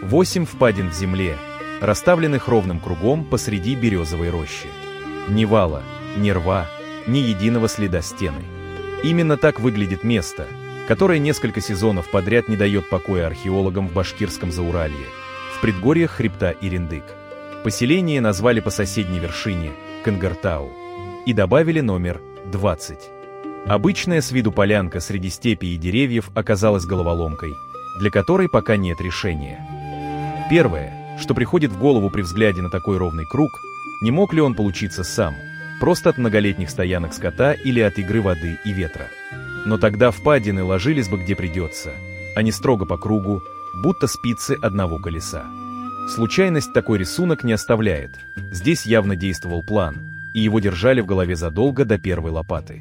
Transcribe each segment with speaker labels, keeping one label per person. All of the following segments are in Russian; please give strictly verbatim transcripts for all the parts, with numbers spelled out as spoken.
Speaker 1: Восемь впадин в земле, расставленных ровным кругом посреди березовой рощи. Ни вала, ни рва, ни единого следа стены. Именно так выглядит место, которое несколько сезонов подряд не дает покоя археологам в башкирском Зауралье, в предгорьях хребта Ирендык. Поселение назвали по соседней вершине Кынгыртау и добавили номер двадцать. Обычная с виду полянка среди степи и деревьев оказалась головоломкой, для которой пока нет решения. Первое, что приходит в голову при взгляде на такой ровный круг, не мог ли он получиться сам, просто от многолетних стоянок скота или от игры воды и ветра. Но тогда впадины ложились бы где придется, а не строго по кругу, будто спицы одного колеса. Случайность такой рисунок не оставляет, здесь явно действовал план, и его держали в голове задолго до первой лопаты.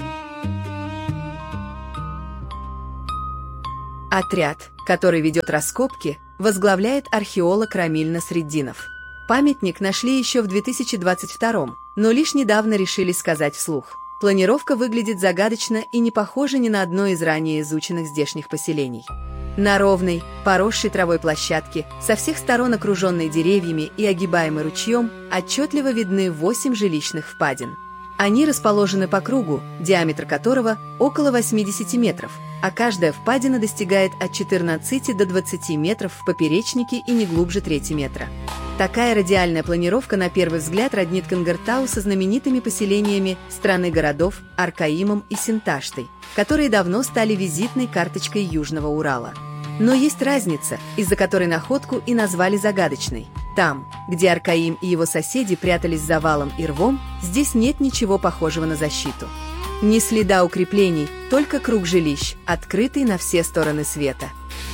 Speaker 2: Отряд, который ведет раскопки, возглавляет археолог Рамиль Насреддинов. Памятник нашли еще в две тысячи двадцать втором, но лишь недавно решили сказать вслух. Планировка выглядит загадочно и не похожа ни на одно из ранее изученных здешних поселений. На ровной, поросшей травой площадке, со всех сторон окруженной деревьями и огибаемой ручьем, отчетливо видны восемь жилищных впадин. Они расположены по кругу, диаметр которого около восьмидесяти метров, а каждая впадина достигает от четырнадцати до двадцати метров в поперечнике и не глубже трети метра. Такая радиальная планировка на первый взгляд роднит Кынгыртау со знаменитыми поселениями страны городов Аркаимом и Синташтой, которые давно стали визитной карточкой Южного Урала. Но есть разница, из-за которой находку и назвали загадочной. Там, где Аркаим и его соседи прятались за валом и рвом, здесь нет ничего похожего на защиту. Ни следа укреплений, только круг жилищ, открытый на все стороны света.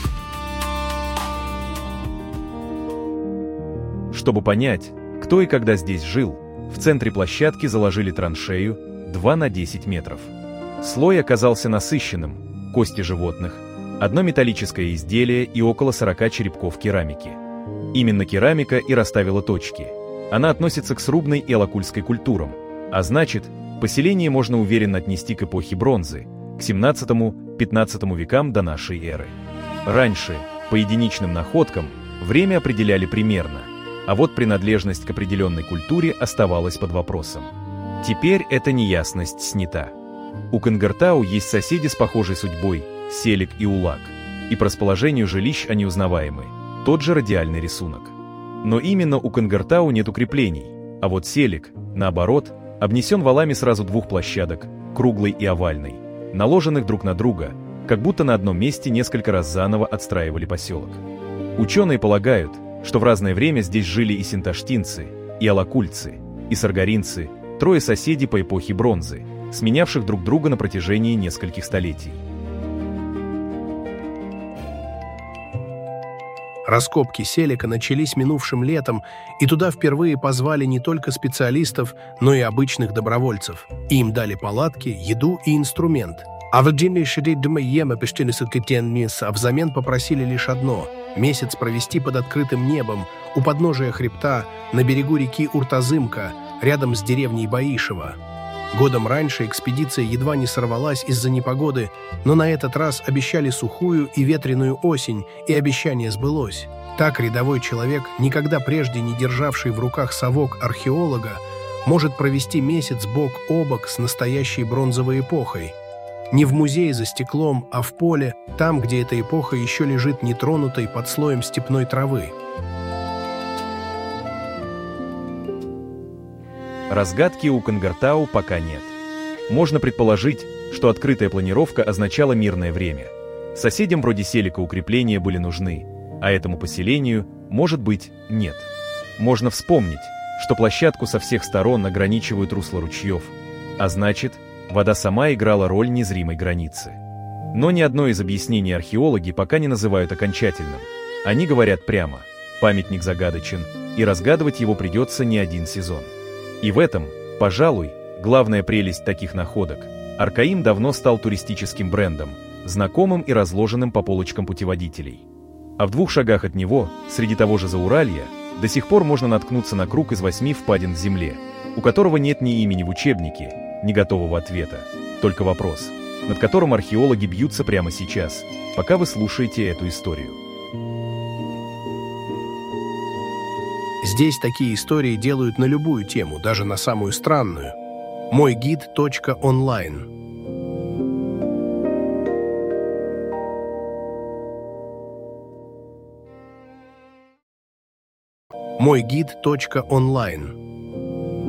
Speaker 1: Чтобы понять, кто и когда здесь жил, в центре площадки заложили траншею два на десять метров. Слой оказался насыщенным: кости животных, одно металлическое изделие и около сорока черепков керамики. Именно керамика и расставила точки. Она относится к срубной и алакульской культурам, а значит, поселение можно уверенно отнести к эпохе бронзы, к семнадцатому-пятнадцатому векам до нашей эры. Раньше, по единичным находкам, время определяли примерно, а вот принадлежность к определенной культуре оставалась под вопросом. Теперь эта неясность снята. У Кынгыртау есть соседи с похожей судьбой – Селик и Улак, и по расположению жилищ они узнаваемы, тот же радиальный рисунок. Но именно у Кынгыртау нет укреплений, а вот Селик, наоборот, обнесен валами сразу двух площадок, круглой и овальной, наложенных друг на друга, как будто на одном месте несколько раз заново отстраивали поселок. Ученые полагают, что в разное время здесь жили и синташтинцы, и алакульцы, и саргаринцы, трое соседей по эпохе бронзы, сменявших друг друга на протяжении нескольких столетий.
Speaker 3: Раскопки Селика начались минувшим летом, и туда впервые позвали не только специалистов, но и обычных добровольцев. Им дали палатки, еду и инструмент. А взамен попросили лишь одно – месяц провести под открытым небом, у подножия хребта, на берегу реки Уртазымка, рядом с деревней Баишево. Годом раньше экспедиция едва не сорвалась из-за непогоды, но на этот раз обещали сухую и ветреную осень, и обещание сбылось. Так рядовой человек, никогда прежде не державший в руках совок археолога, может провести месяц бок о бок с настоящей бронзовой эпохой. Не в музее за стеклом, а в поле, там, где эта эпоха еще лежит нетронутой под слоем степной травы.
Speaker 1: Разгадки у Кынгыртау пока нет. Можно предположить, что открытая планировка означала мирное время. Соседям вроде Селика укрепления были нужны, а этому поселению, может быть, нет. Можно вспомнить, что площадку со всех сторон ограничивают русла ручьев, а значит, вода сама играла роль незримой границы. Но ни одно из объяснений археологи пока не называют окончательным. Они говорят прямо: памятник загадочен, и разгадывать его придется не один сезон. И в этом, пожалуй, главная прелесть таких находок. Аркаим давно стал туристическим брендом, знакомым и разложенным по полочкам путеводителей. А в двух шагах от него, среди того же Зауралья, до сих пор можно наткнуться на круг из восьми впадин в земле, у которого нет ни имени в учебнике, ни готового ответа, только вопрос, над которым археологи бьются прямо сейчас, пока вы слушаете эту историю.
Speaker 3: Здесь такие истории делают на любую тему, даже на самую странную. мой гид точка онлайн. мой гид точка онлайн.